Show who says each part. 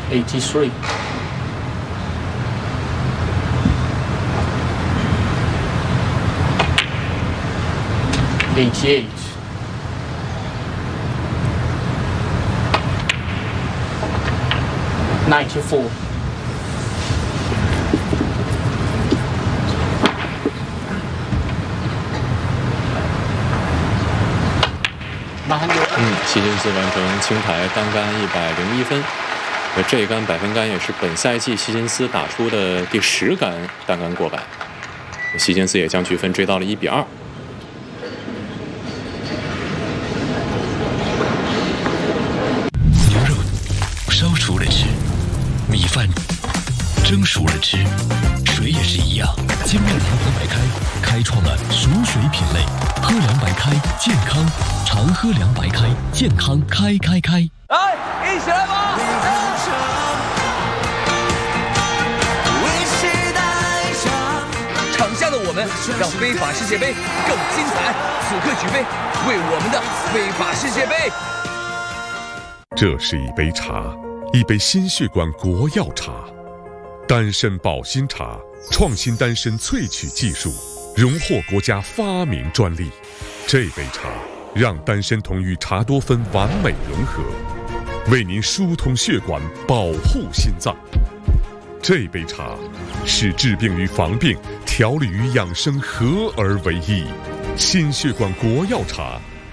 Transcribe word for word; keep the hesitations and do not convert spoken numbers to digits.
Speaker 1: eighty-three, eighty-eight, ninety-four, nine hundred。
Speaker 2: 嗯，希金斯完成青台单杆一百零一分。呃，这一杆百分杆也是本赛季希金斯打出的第十杆单杆过百。希金斯也将局分追到了一比二。
Speaker 3: 牛肉烧熟了吃，米饭蒸熟了吃，水也是一样。精酿糖黄白开开创了熟水品类，喝凉白开健康，常喝凉白开健康开开开。
Speaker 4: 来，一起来吧！场下的我们让非法世界杯更精彩，此刻举杯，为我们的非法世界杯。
Speaker 5: 这是一杯茶，一杯心血管国药茶，丹参保心茶，创新丹参萃取技术，荣获国家发明专利。这杯茶让丹参酮与茶多酚完美融合，为您疏通血管，保护心脏。这杯茶是治病与防病、调理与养生合而为一。心血管国药茶